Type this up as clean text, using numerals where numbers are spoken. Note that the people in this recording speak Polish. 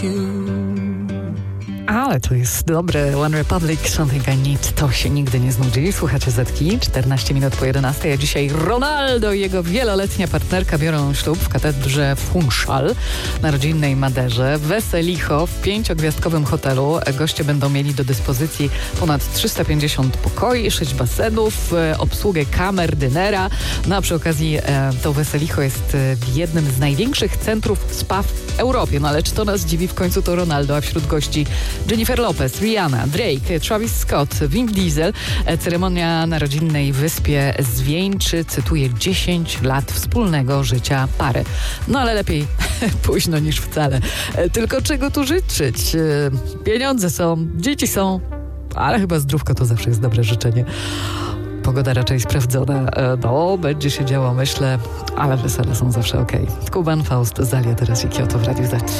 Ale to jest dobre. One Republic, Something I Need. To się nigdy nie znudzi. Słuchacie Zetki, 14 minut po 11. A dzisiaj Ronaldo i jego wieloletnia partnerka biorą ślub w katedrze Funchal na rodzinnej Maderze. Weselicho w 5-gwiazdkowym hotelu. Goście będą mieli do dyspozycji ponad 350 pokoi, 6 basenów, obsługę kamer, dynera. No a przy okazji to Weselicho jest w jednym z największych centrów spa w Europie. No ale czy to nas dziwi? W końcu to Ronaldo, a wśród gości Jennifer Lopez, Rihanna, Drake, Travis Scott, Vin Diesel. Ceremonia na rodzinnej wyspie zwieńczy, cytuję, 10 lat wspólnego życia pary. No ale lepiej późno niż wcale. Tylko czego tu życzyć? Pieniądze są, dzieci są, ale chyba zdrówko to zawsze jest dobre życzenie. Pogoda raczej sprawdzona. No, będzie się działo, myślę, ale wesele są zawsze okej. Kuban, Faust, Zalia, teraz i Kioto w Radiu Z.